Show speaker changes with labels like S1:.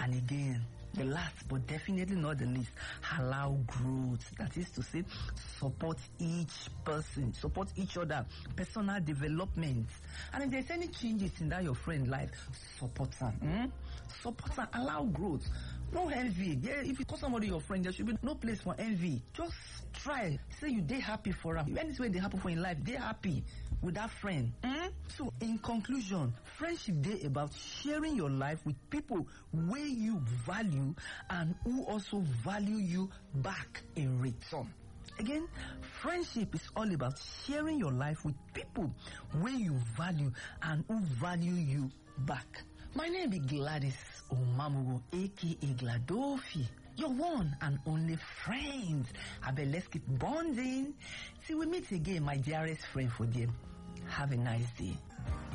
S1: And again, the last but definitely not the least, allow growth. That is to say, support each person, support each other, personal development. And if there's any changes in that your friend life, support them. Support them, allow growth. No envy. Yeah, if you call somebody your friend, there should be no place for envy. Just try. Say you dey happy for them. When it's way they happen for in life, they happy with that friend. So in conclusion, friendship dey about sharing your life with people where you value and who also value you back in return. Again, friendship is all about sharing your life with people where you value and who value you back. My name is Gladys Omamugo, aka Gladofi, your one and only friend. I bet let's keep bonding till we meet again, my dearest friend for them. Have a nice day.